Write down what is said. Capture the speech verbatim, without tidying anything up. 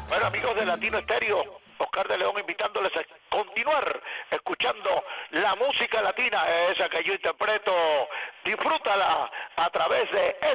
Bueno, amigos de Latino Estéreo, Oscar de León invitándoles a continuar escuchando la música latina, esa que yo interpreto. Disfrútala a través de